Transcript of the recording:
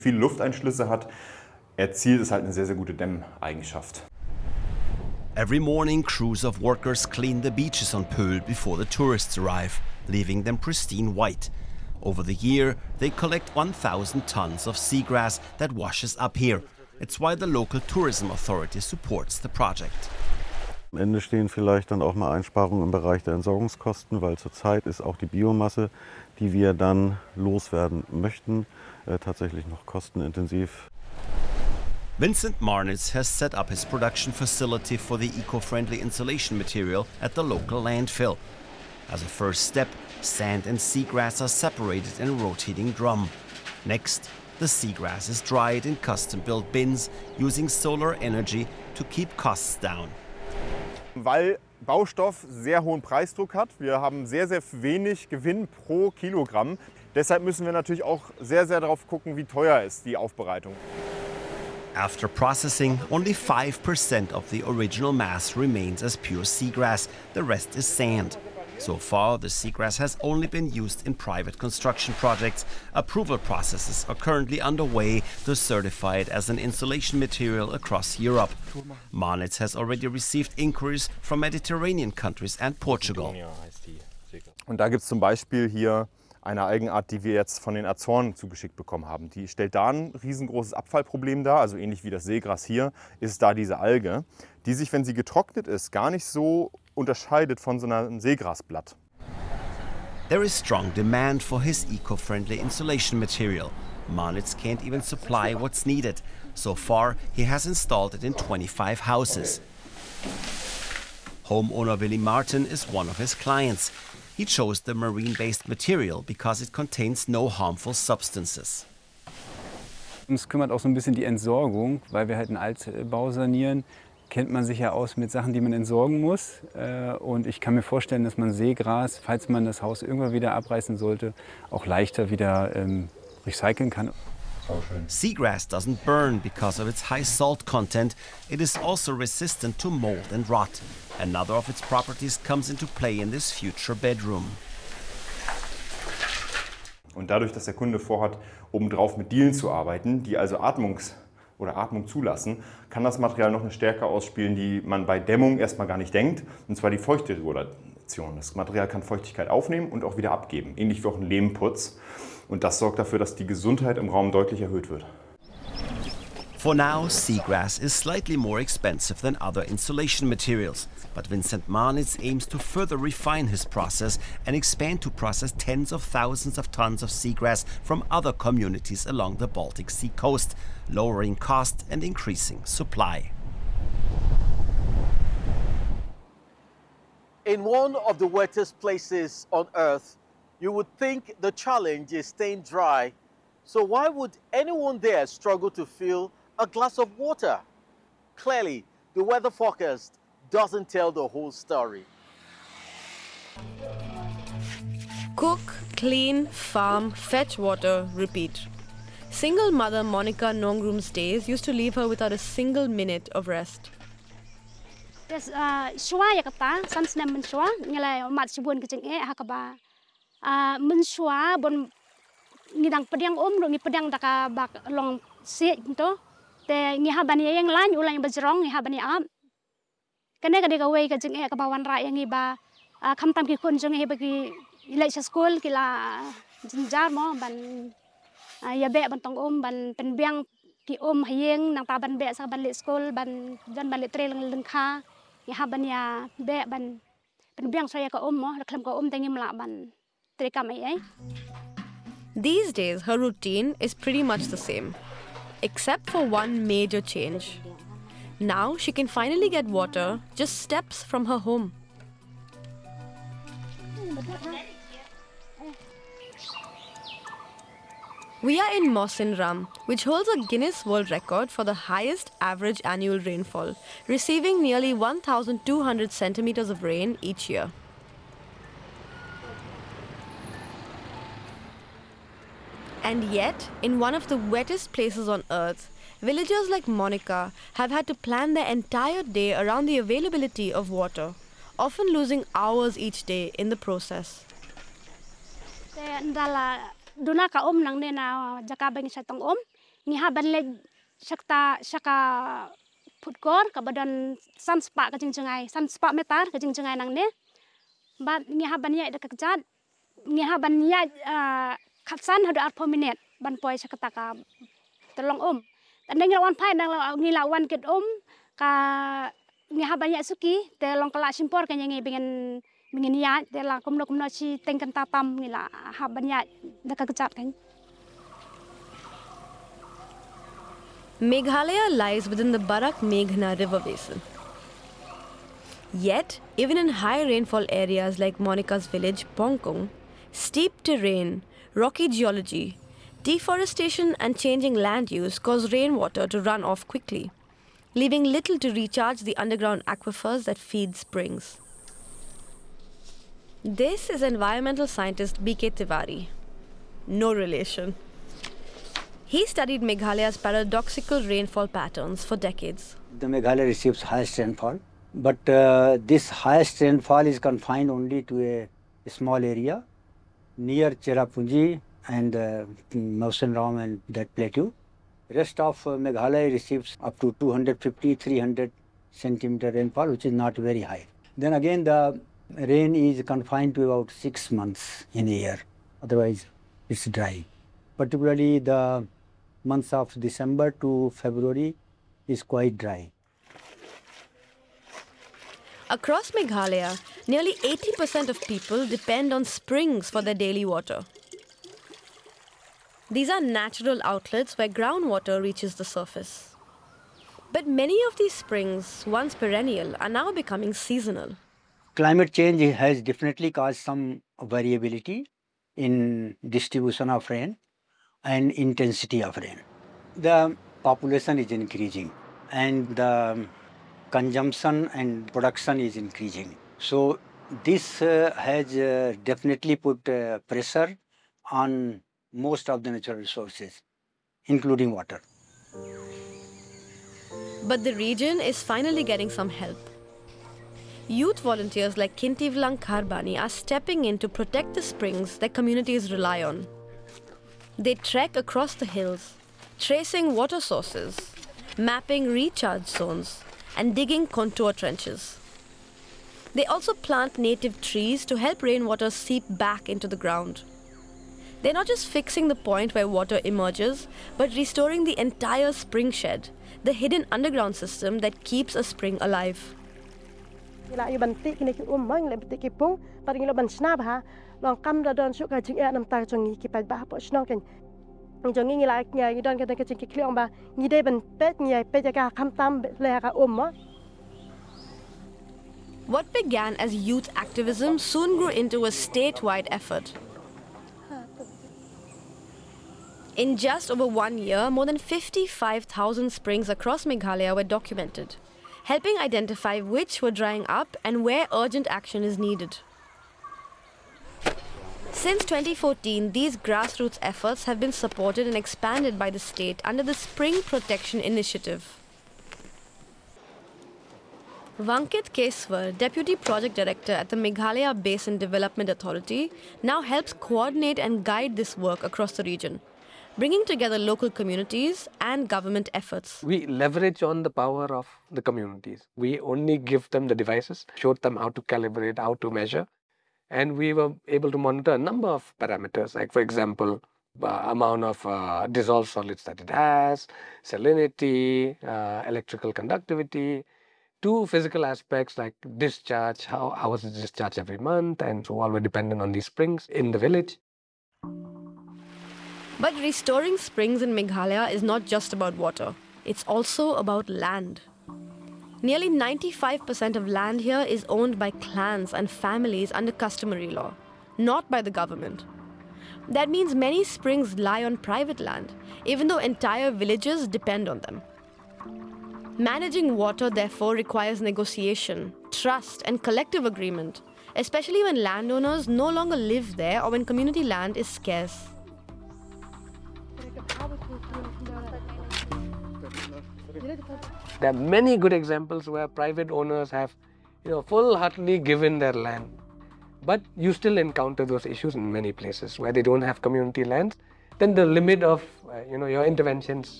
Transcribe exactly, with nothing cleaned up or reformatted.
viele Lufteinschlüsse hat, erzielt es halt eine sehr, sehr gute Dämmeigenschaft. Every morning, crews of workers clean the beaches on Pöhl before the tourists arrive, leaving them pristine white. Over the year, they collect one thousand tons of seagrass that washes up here. It's why the local tourism authority supports the project. Am Ende stehen vielleicht dann auch mal Einsparungen im Bereich der Entsorgungskosten, weil zurzeit ist auch die Biomasse, die wir dann loswerden möchten, äh, tatsächlich noch kostenintensiv. Vincent Marnitz has set up his production facility for the eco-friendly insulation material at the local landfill. As a first step, sand and seagrass are separated in a rotating drum. Next, the seagrass is dried in custom-built bins using solar energy to keep costs down. Weil Baustoff sehr hohen Preisdruck hat. Wir haben sehr, sehr wenig Gewinn pro Kilogramm. Deshalb müssen wir natürlich auch sehr, sehr darauf gucken, wie teuer ist die Aufbereitung. After processing, only five percent of the original mass remains as pure seagrass. The rest is sand. So far, the seagrass has only been used in private construction projects. Approval processes are currently underway to certify it as an insulation material across Europe. Marnitz has already received inquiries from Mediterranean countries and Portugal. Und da gibt es zum Beispiel hier eine Algenart, die wir jetzt von den Azoren zugeschickt bekommen haben. Die stellt da ein riesengroßes Abfallproblem dar, also ähnlich wie das Seegras hier, ist da diese Alge, die sich, wenn sie getrocknet ist, gar nicht so unterscheidet von so einem Seegrasblatt. There is strong demand for his eco-friendly insulation material. Marnitz can't even supply what's needed. So far, he has installed it in twenty-five houses. Homeowner Willy Martin is one of his clients. He chose the marine-based material because it contains no harmful substances. Uns kümmert auch so ein bisschen die Entsorgung, weil wir halt einen Altbau sanieren. Kennt man sich ja aus mit Sachen, die man entsorgen muss. Und ich kann mir vorstellen, dass man Seegras, falls man das Haus irgendwann wieder abreißen sollte, auch leichter wieder ähm, recyceln kann. Seagrass doesn't burn because of its high salt content. It is also resistant to mold and rot. Another of its properties comes into play in this future bedroom. Und dadurch, dass der Kunde vorhat, obendrauf mit Dielen zu arbeiten, die also Atmungs- oder Atmung zulassen, kann das Material noch eine Stärke ausspielen, die man bei Dämmung erstmal gar nicht denkt, und zwar die Feuchteregulation. Das Material kann Feuchtigkeit aufnehmen und auch wieder abgeben, ähnlich wie auch ein Lehmputz. Und das sorgt dafür, dass die Gesundheit im Raum deutlich erhöht wird. For now, seagrass is slightly more expensive than other insulation materials, but Vincent Marnitz aims to further refine his process and expand to process tens of thousands of tons of seagrass from other communities along the Baltic Sea coast, lowering cost and increasing supply. In one of the wettest places on Earth, you would think the challenge is staying dry. So why would anyone there struggle to fill a glass of water? Clearly, the weather forecast doesn't tell the whole story. Cook, clean, farm, fetch water, repeat. Single mother Monica Nongrum's days used to leave her without a single minute of rest. Yes, shwa ya kata, sans na men shwa, ngala mat sibun kecing e hakaba. Men shwa bon ngidang pediang om do ngi pediang daka bak long si to. Te ngi habani yang lain ulang bajrong ngi habani am. Kene kade ka wei kecing e kabawan ra yang iba khamtam ki kun jong e bagi ilai school kila jinjar mo ban ya be ban tong om ban penbiang ki om hayeng nang ta ban be sa ban le school ban jan ban le tre lang leng kha ya haban ya be ban penbiang saya ka om mo klam ka om tengi mla ban tre kam ai. These days her routine is pretty much the same, except for one major change. Now she can finally get water just steps from her home. We are in Mawsyn Ram, which holds a Guinness World Record for the highest average annual rainfall, receiving nearly one thousand two hundred centimeters of rain each year. And yet, in one of the wettest places on earth, villagers like Monica have had to plan their entire day around the availability of water, often losing hours each day in the process. Duna ka om nang nena jaka bang sa tong om ngiha banlej shakta shaka putkor kabadan sam spa ka jingjengai sam spa metar ka jingjengai nang ne bat ngiha banya da kakjat ngiha banya khatsan hadu arpo minute ban poi shakta ka tolong om tandeng lawan pai nang ngilawan ket om ka ngiha banya suki te long kala simpor ka nyangi bengen bengen ya te la komno komno chi tengkan tatam ngila ha banya da kakjat kan. Meghalaya lies within the Barak-Meghna river basin. Yet, even in high rainfall areas like Monika's village, Pongkung, steep terrain, rocky geology, deforestation and changing land use cause rainwater to run off quickly, leaving little to recharge the underground aquifers that feed springs. This is environmental scientist B K Tiwari. No relation. He studied Meghalaya's paradoxical rainfall patterns for decades. The Meghalaya receives highest rainfall, but uh, this highest rainfall is confined only to a, a small area near Cherrapunji and uh, Mawson Ram and that plateau. Rest of uh, Meghalaya receives up to two hundred fifty to three hundred centimeter rainfall, which is not very high. Then again, the rain is confined to about six months in a year. Otherwise, it's dry. Particularly the months of December to February is quite dry. Across Meghalaya, nearly eighty percent of people depend on springs for their daily water. These are natural outlets where groundwater reaches the surface. But many of these springs, once perennial, are now becoming seasonal. Climate change has definitely caused some variability in distribution of rain and intensity of rain. The population is increasing and the consumption and production is increasing. So this uh, has uh, definitely put uh, pressure on most of the natural resources, including water. But the region is finally getting some help. Youth volunteers like Kintivlang Kharbani are stepping in to protect the springs that communities rely on. They trek across the hills, tracing water sources, mapping recharge zones, and digging contour trenches. They also plant native trees to help rainwater seep back into the ground. They're not just fixing the point where water emerges, but restoring the entire spring shed, the hidden underground system that keeps a spring alive. long kam da don suka jing e nam ta chong ngi ki pa ba po snong ken chong ngi la nya ngi don ka ka ching ki kliong ba ngi de ban pet ngi pe ja ka kham tam le ka um ma. What began as youth activism soon grew into a statewide effort. In just over one year, more than fifty-five thousand springs across Meghalaya were documented, helping identify which were drying up and where urgent action is needed. Since twenty fourteen, these grassroots efforts have been supported and expanded by the state under the Spring Protection Initiative. Vankit Keswar, Deputy Project Director at the Meghalaya Basin Development Authority, now helps coordinate and guide this work across the region, bringing together local communities and government efforts. We leverage on the power of the communities. We only give them the devices, showed them how to calibrate, how to measure, and we were able to monitor a number of parameters, like for example, uh, amount of uh, dissolved solids that it has, salinity, uh, electrical conductivity, two physical aspects like discharge, how, how was it discharged every month, and so all were dependent on these springs in the village. But restoring springs in Meghalaya is not just about water. It's also about land. Nearly ninety-five percent of land here is owned by clans and families under customary law, not by the government. That means many springs lie on private land, even though entire villages depend on them. Managing water, therefore, requires negotiation, trust, and collective agreement, especially when landowners no longer live there or when community land is scarce. There are many good examples where private owners have, you know, full-heartedly given their land. But you still encounter those issues in many places where they don't have community lands. then the limit of uh, you know your interventions